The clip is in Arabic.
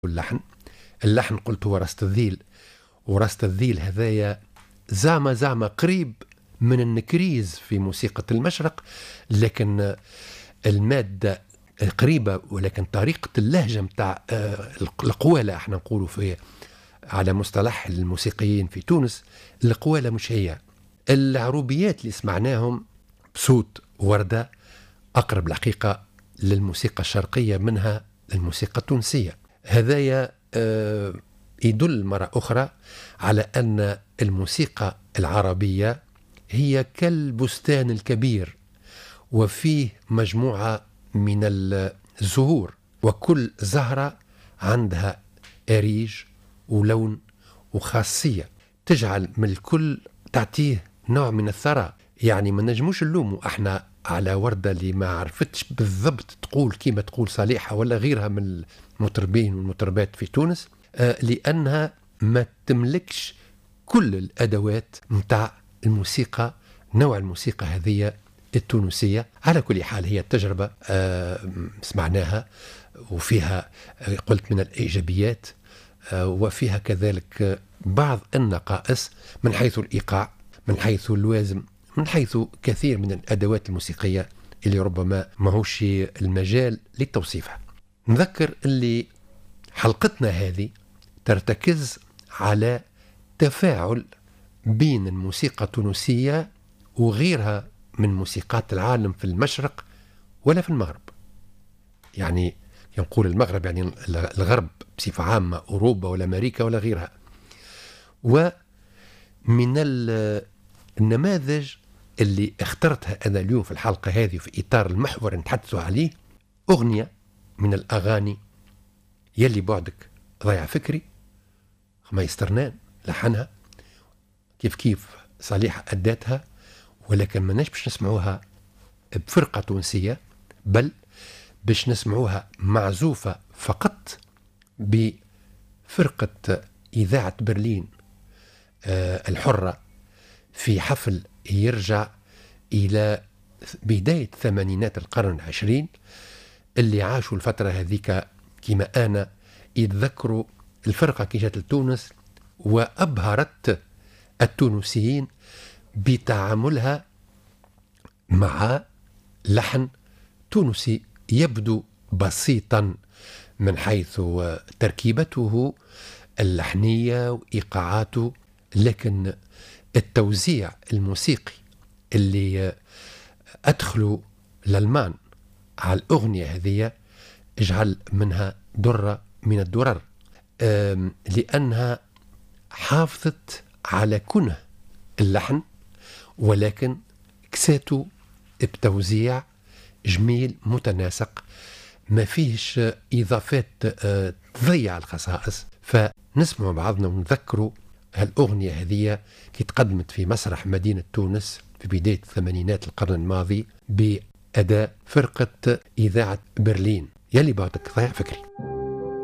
اللحن قلت هو راست الذيل، وراست الذيل هذايا زعما قريب من النكريز في موسيقى المشرق، لكن المادة قريبة، ولكن طريقة اللهجة متاع القوالة احنا نقولوا في على مصطلح الموسيقيين في تونس، القوالة مش هي. العروبيات اللي سمعناهم بصوت وردة أقرب الحقيقة للموسيقى الشرقية منها الموسيقى التونسية. هذايا يدل مرة أخرى على أن الموسيقى العربية هي كالبستان الكبير، وفيه مجموعة من الزهور، وكل زهرة عندها أريج ولون وخاصية تجعل من الكل تعطيه نوع من الثراء. يعني ما نجموش نلوموا احنا على وردة اللي ما عرفتش بالضبط تقول كيما تقول صالحة ولا غيرها من المطربين والمطربات في تونس، لأنها ما تملكش كل الأدوات متاع الموسيقى، نوع الموسيقى هذه التونسية. على كل حال هي التجربة سمعناها، وفيها قلت من الإيجابيات، وفيها كذلك بعض النقائص من حيث الإيقاع، من حيث اللوازم، من حيث كثير من الأدوات الموسيقية اللي ربما ماهوش المجال لتوصيفها. نذكر اللي حلقتنا هذه ترتكز على تفاعل بين الموسيقى التونسية وغيرها من موسيقات العالم في المشرق ولا في المغرب. يعني ينقول المغرب يعني الغرب بصفة عامة، أوروبا ولا أمريكا ولا غيرها. ومن النماذج اللي اخترتها أنا اليوم في الحلقة هذه في إطار المحور اللي نتحدثوا عليه، أغنية من الأغاني يلي بعدك ضيع فكري، خميس ترنان لحنها، كيف صالحة أداتها، ولكن ما باش نسمعوها بفرقة تونسية، بل باش نسمعوها معزوفة فقط بفرقة إذاعة برلين الحرة في حفل يرجع إلى بداية ثمانينات القرن العشرين. اللي عاشوا الفترة هذيك كما أنا يتذكروا الفرقة كي جات لتونس وأبهرت التونسيين بتعاملها مع لحن تونسي يبدو بسيطا من حيث تركيبته اللحنية وإيقاعاته، لكن التوزيع الموسيقي اللي أدخلوا الألمان على الأغنية هذه اجعل منها درة من الدرر، لأنها حافظت على كنه اللحن، ولكن كساته بتوزيع جميل متناسق، ما فيهش إضافات تضيع الخصائص. فنسمع بعضنا ونذكروا هالأغنية هذه كي تقدمت في مسرح مدينة تونس في بداية الثمانينات القرن الماضي بأداء فرقة إذاعة برلين، يلي بعدك ضيع فكري.